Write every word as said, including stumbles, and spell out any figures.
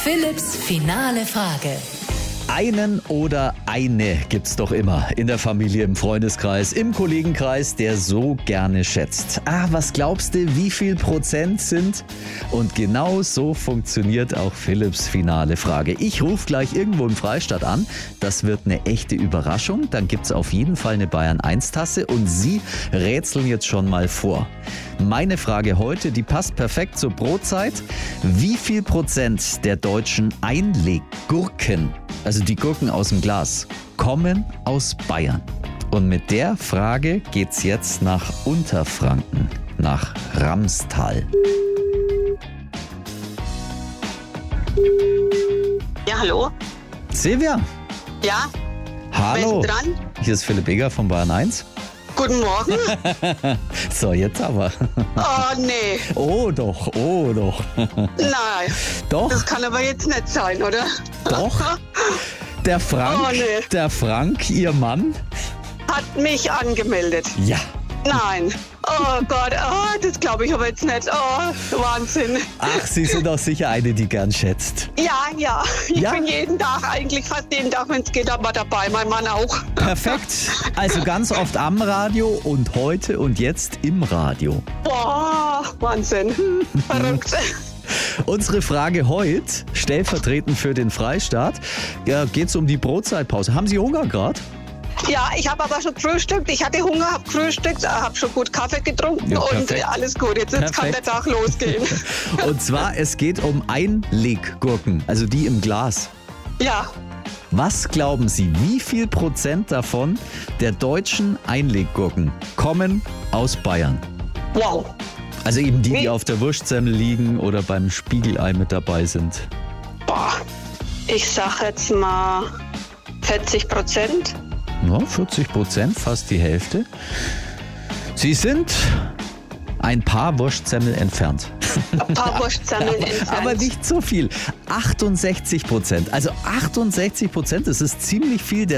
Philipps finale Frage. Einen oder eine gibt's doch immer in der Familie, im Freundeskreis, im Kollegenkreis, der so gerne schätzt. Ah, was glaubst du, wie viel Prozent sind? Und genau so funktioniert auch Philipps finale Frage. Ich rufe gleich irgendwo im Freistaat an. Das wird eine echte Überraschung. Dann gibt's auf jeden Fall eine Bayern eins Tasse und Sie rätseln jetzt schon mal vor. Meine Frage heute, die passt perfekt zur Brotzeit. Wie viel Prozent der deutschen Einleggurken, also die Gurken aus dem Glas, kommen aus Bayern? Und mit der Frage geht's jetzt nach Unterfranken, nach Ramstal. Ja, hallo? Silvia? Ja? Hallo. Wer ist dran? Hier ist Philipp Eger von Bayern eins. Guten Morgen. So, jetzt aber. Oh, nee. Oh doch, oh doch. Nein. Doch, Das kann aber jetzt nicht sein, oder? doch. Der Frank, Oh, nee. der Frank, Ihr Mann? Hat mich angemeldet. Ja. Nein. Oh Gott, oh, das glaube ich aber jetzt nicht. Oh, Wahnsinn. Ach, Sie sind doch sicher eine, die gern schätzt. Ja, ja. Ich Ja? bin jeden Tag, eigentlich fast jeden Tag, wenn es geht, aber dabei. Mein Mann auch. Perfekt. Also ganz oft am Radio und heute und jetzt im Radio. Boah, Wahnsinn. Verrückt. Unsere Frage heute, stellvertretend für den Freistaat, ja, geht es um die Brotzeitpause. Haben Sie Hunger gerade? Ja, ich habe aber schon gefrühstückt. Ich hatte Hunger, habe gefrühstückt, habe schon gut Kaffee getrunken Ja, und perfekt. äh, alles gut. Jetzt, jetzt kann der Perfekt. Tag losgehen. Und zwar, es geht um Einleggurken, also die im Glas. Ja, Was glauben Sie, wie viel Prozent davon der deutschen Einleggurken kommen aus Bayern? wow. Also eben die, die Wie? auf der Wurstsemmel liegen oder beim Spiegelei mit dabei sind. Boah, ich sag jetzt mal vierzig Prozent. Ja, vierzig Prozent, fast die Hälfte. Sie sind ein paar Wurstsemmel entfernt. Ein paar Wurstsemmeln entfernt. Aber nicht so viel. achtundsechzig Prozent. Also achtundsechzig Prozent, das ist ziemlich viel. Der